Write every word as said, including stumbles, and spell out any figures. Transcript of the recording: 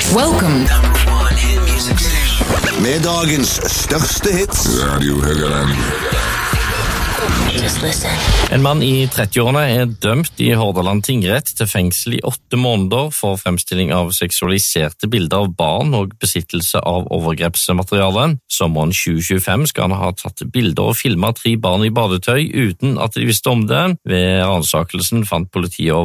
Welcome. Med dagens største hits. Radio Høgaland. En mann i trettiårene er dømt i Hordaland tingrett til fengsel i åtte måneder for fremstilling av seksualiserte bilder av barn og besittelse av overgrepsmateriale. Sommeren tjue tjuefem skal han ha tatt bilder og filmet tre barn i badetøy uten at de visste om det. Ved ransakelsen fant politiet